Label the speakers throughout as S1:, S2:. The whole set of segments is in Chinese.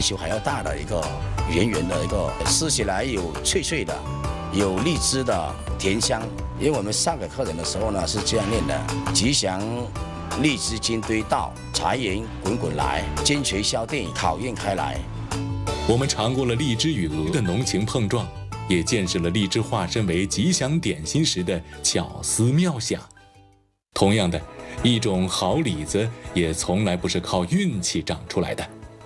S1: 球还要大的一个圆圆的一个，吃起来有脆脆的，有荔枝的甜香。因为我们上给客人的时候呢是这样念的：吉祥荔枝金堆到，财源滚滚来，金锤销店考验开来。
S2: 我们尝过了荔枝与鹅的浓情碰撞，也见识了荔枝化身为吉祥点心时的巧思妙想。同样的，一种好李子也从来不是靠运气长出来的。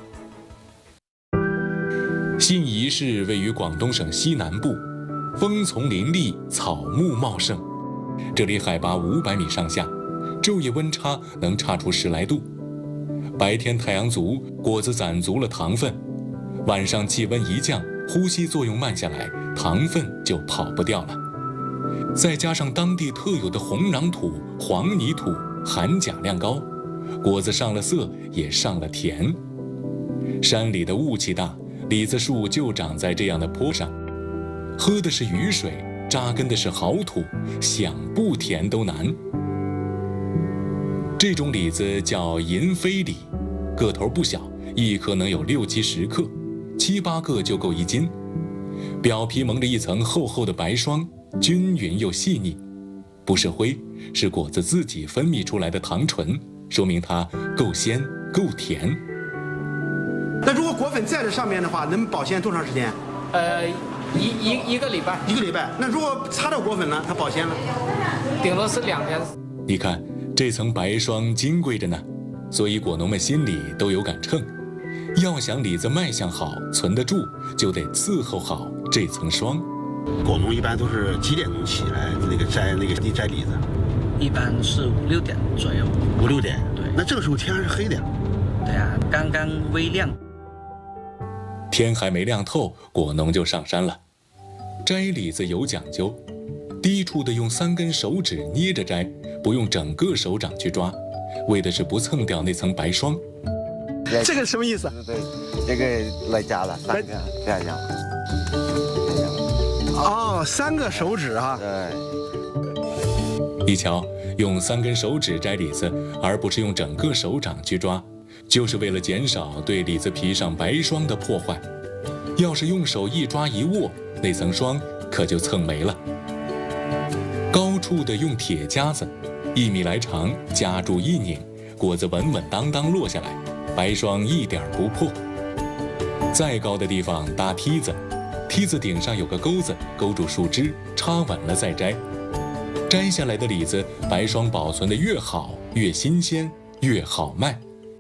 S2: 信宜市位于广东省西南部，枫丛林立，草木茂盛，这里海拔500米上下，昼夜温差能差出10来度。白天太阳足，果子攒足了糖分，晚上气温一降，呼吸作用慢下来，糖分就跑不掉了。再加上当地特有的红壤土、黄泥土，含钾量高，果子上了色，也上了甜。山里的雾气大，李子树就长在这样的坡上，喝的是雨水，扎根的是好土，想不甜都难。这种李子叫银飞李，个头不小，一颗能有6、7、10克，7、8个就够1斤。表皮蒙着一层厚厚的白霜，均匀又细腻，不是灰，是果子自己分泌出来的糖醇，说明它够鲜够甜。
S3: 那如果果粉在这上面的话，能保鲜多长时间？
S4: 一个礼拜。
S3: 1个礼拜。那如果擦掉果粉呢？它保鲜了？
S4: 顶多是2天。
S2: 你看这层白霜金贵着呢，所以果农们心里都有杆秤。要想李子卖相好、存得住，就得伺候好这层霜。
S3: 果农一般都是几点钟起来摘李子？
S5: 一般是5、6点左右。
S3: 5、6点。
S5: 对。
S3: 那这个时候天还是黑的呀？
S5: 对啊，刚刚微亮。
S2: 天还没亮透，果农就上山了。摘李子有讲究，低处的用3根手指捏着摘，不用整个手掌去抓，为的是不蹭掉那层白霜。
S3: 这个什么意思？
S6: 对，这个来夹了3个，这样。
S3: 哦，3个手指啊。
S6: 对。
S2: 一瞧，用3根手指摘李子，而不是用整个手掌去抓，就是为了减少对李子皮上白霜的破坏。要是用手一抓一握，那层霜可就蹭没了。高处的用铁夹子，1米来长，夹住一拧，果子稳稳当当落下来，白霜一点不破。再高的地方搭梯子，梯子顶上有个钩子，勾住树枝，插稳了再摘。摘下来的李子，白霜保存得越好，越新鲜，越好卖。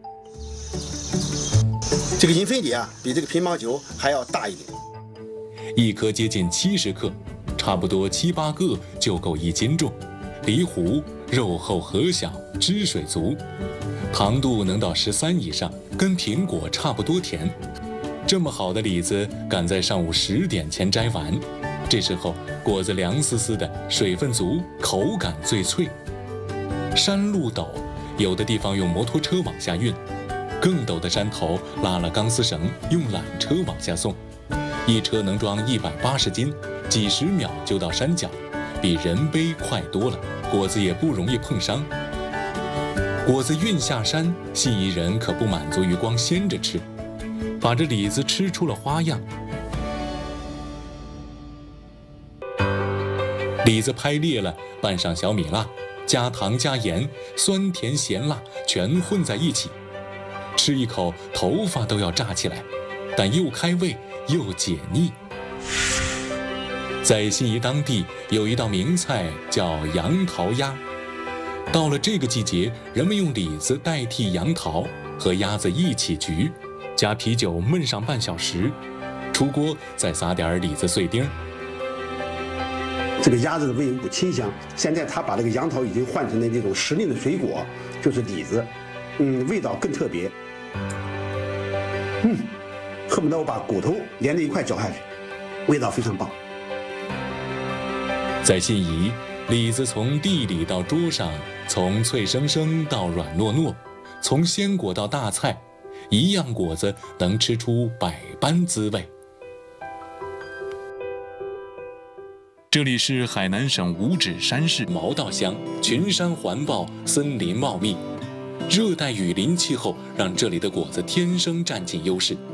S3: 这个银飞李啊，比这个乒乓球还要大一点，
S2: 一颗接近70克，差不多7、8个就够1斤重。梨糊，肉厚核小，汁水足，糖度能到13以上，跟苹果差不多甜。这么好的李子，赶在上午10点前摘完，这时候果子凉丝丝的，水分足，口感最脆。山路陡，有的地方用摩托车往下运，更陡的山头拉了钢丝绳，用缆车往下送，一车能装180斤，几十秒就到山脚，比人背快多了，果子也不容易碰伤。果子运下山，信宜人可不满足于光鲜着吃，把这李子吃出了花样。李子拍裂了，拌上小米辣，加糖加盐，酸甜咸辣全混在一起，吃一口头发都要炸起来，但又开胃又解腻。在信宜当地有一道名菜叫杨桃鸭，到了这个季节，人们用李子代替杨桃，和鸭子一起焗，加啤酒焖上半小时，出锅再撒点李子碎丁。
S3: 这个鸭子的味有股清香，现在它把这个杨桃已经换成了这种时令的水果，就是李子，味道更特别，恨不得我把骨头连着一块嚼下去，味道非常棒。
S2: 在信宜，李子从地里到桌上，从脆生生到软糯糯，从鲜果到大菜，一样果子能吃出百般滋味。这里是海南省五指山市毛道乡，群山环抱，森林茂密，热带雨林气候让这里的果子天生占尽优势。